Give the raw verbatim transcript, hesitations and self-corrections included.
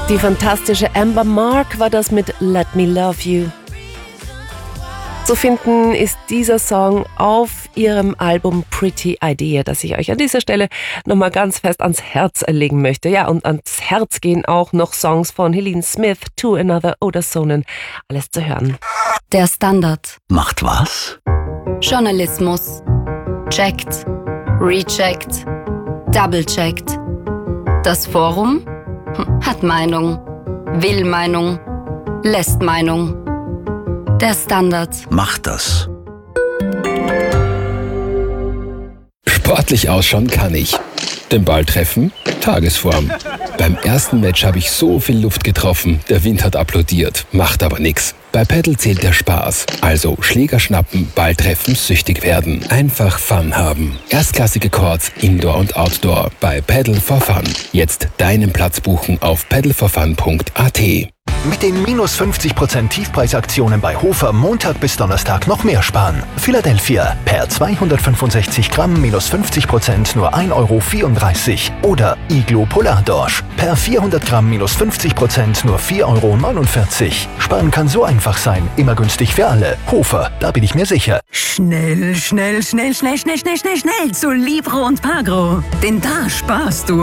Die fantastische Amber Mark war das mit Let Me Love You. Zu finden ist dieser Song auf ihrem Album Pretty Idea, das ich euch an dieser Stelle nochmal ganz fest ans Herz legen möchte. Ja, und ans Herz gehen auch noch Songs von Helene Smith, To Another oder Sonnen. Alles zu hören. Der Standard Macht was? Journalismus. Checkt. Recheckt. Double-checkt. Das Forum hat Meinung. Will Meinung. Lässt Meinung. Der Standard Macht das. Sportlich ausschauen kann ich. Den Ball treffen? Tagesform. Beim ersten Match habe ich so viel Luft getroffen, der Wind hat applaudiert, macht aber nix. Bei Paddle zählt der Spaß. Also Schläger schnappen, Ball treffen, süchtig werden. Einfach Fun haben. Erstklassige Courts, Indoor und Outdoor. Bei Paddle for Fun. Jetzt deinen Platz buchen auf paddle for fun punkt a t. Mit den minus fünfzig Prozent Tiefpreisaktionen bei Hofer Montag bis Donnerstag noch mehr sparen. Philadelphia per zweihundertfünfundsechzig Gramm minus fünfzig Prozent nur ein Euro vierunddreißig. Oder Iglo Polardorsch per vierhundert Gramm minus fünfzig Prozent nur vier Euro neunundvierzig. Sparen kann so einfach sein, immer günstig für alle. Hofer, da bin ich mir sicher. Schnell, schnell, schnell, schnell, schnell, schnell, schnell, schnell zu Libro und Pagro. Denn da sparst du.